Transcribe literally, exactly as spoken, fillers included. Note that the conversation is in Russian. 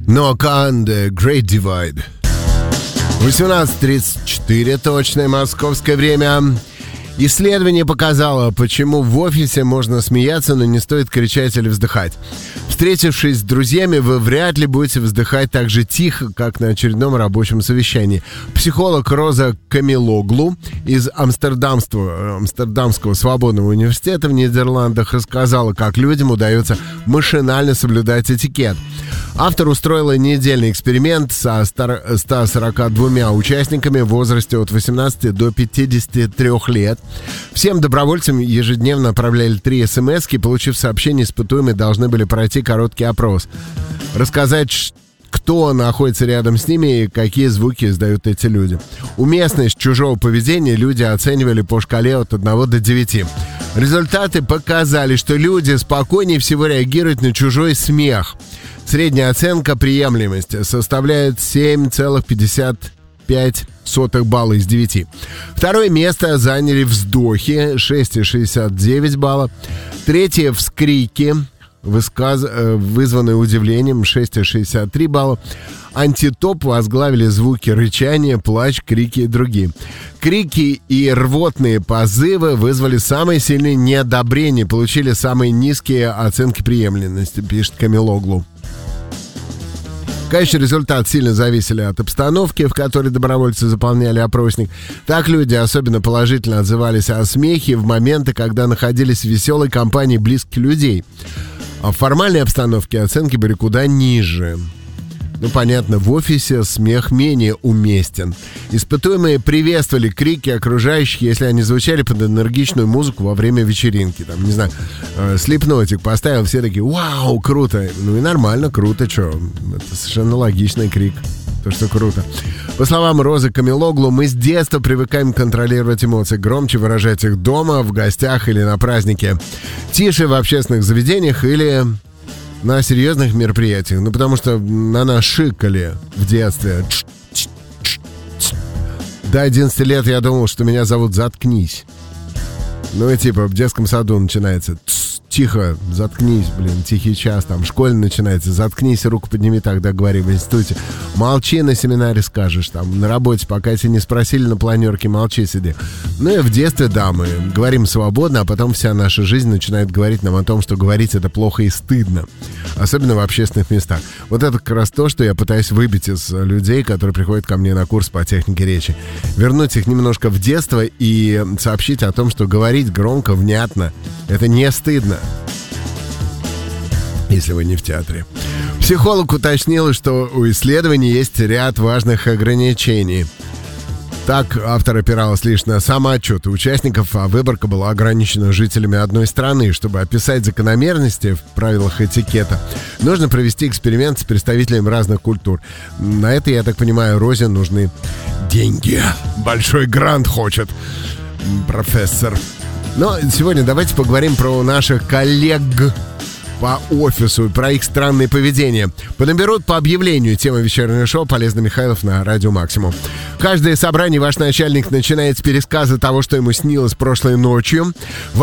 Knock on the Great Divide. восемнадцать тридцать четыре, точное московское время. Исследование показало, почему в офисе можно смеяться, но не стоит кричать или вздыхать. Встретившись с друзьями, вы вряд ли будете вздыхать так же тихо, как на очередном рабочем совещании. Психолог Роза Камилоглу из Амстердамского, Амстердамского свободного университета в Нидерландах рассказала, как людям удается машинально соблюдать этикет. Автор устроила недельный эксперимент со ста сорока двумя участниками в возрасте от восемнадцати до пятидесяти трёх лет. Всем добровольцам ежедневно отправляли три смски. Получив сообщение, испытуемые должны были пройти короткий опрос. Рассказать, кто находится рядом с ними и какие звуки издают эти люди. Уместность чужого поведения люди оценивали по шкале от одного до девяти. Результаты показали, что люди спокойнее всего реагируют на чужой смех. Средняя оценка приемлемости составляет семь целых пятьдесят пять сотых балла из девяти. Второе место заняли вздохи, шесть целых шестьдесят девять балла. Третье — вскрики, высказ... вызванные удивлением, шесть целых шестьдесят три балла. Антитоп возглавили звуки рычания, плач, крики и другие. Крики и рвотные позывы вызвали самые сильные неодобрения, получили самые низкие оценки приемлемости, пишет Камилоглу. Конечно, результаты сильно зависели от обстановки, в которой добровольцы заполняли опросник. Так люди особенно положительно отзывались о смехе в моменты, когда находились в веселой компании близких людей. А в формальной обстановке оценки были куда ниже. Ну, понятно, в офисе смех менее уместен. Испытуемые приветствовали крики окружающих, если они звучали под энергичную музыку во время вечеринки. Там, не знаю, слипнотик поставил, все такие: «Вау, круто!» Ну и нормально, круто, что? Это совершенно логичный крик. То, что круто. По словам Розы Камилоглу, мы с детства привыкаем контролировать эмоции, громче выражать их дома, в гостях или на празднике, тише в общественных заведениях или на серьезных мероприятиях. Ну, потому что на нас шикали в детстве. До одиннадцати лет я думал, что меня зовут «Заткнись». Ну и типа в детском саду начинается: тихо, заткнись, блин, тихий час. Там в школе начинается: заткнись, руку подними, тогда говори. В институте: молчи, на семинаре скажешь. Там на работе, пока тебя не спросили на планерке, молчи, сиди. Ну и в детстве, да, мы говорим свободно, а потом вся наша жизнь начинает говорить нам о том, что говорить это плохо и стыдно. Особенно в общественных местах. Вот это как раз то, что я пытаюсь выбить из людей, которые приходят ко мне на курс по технике речи. Вернуть их немножко в детство и сообщить о том, что говорить громко, внятно — это не стыдно. Если вы не в театре. Психолог уточнил, что у исследований есть ряд важных ограничений. Так, автор опирался лишь на самоотчеты участников, а выборка была ограничена жителями одной страны. Чтобы описать закономерности в правилах этикета, нужно провести эксперимент с представителями разных культур. На это, я так понимаю, Розе нужны деньги. Большой грант хочет профессор. Но сегодня давайте поговорим про наших коллег по офису, про их странное поведение. Понаберут по объявлению. Тема вечернего шоу «Полезный Михайлов» на Радио Максимум. Каждое собрание ваш начальник начинает с пересказа того, что ему снилось прошлой ночью.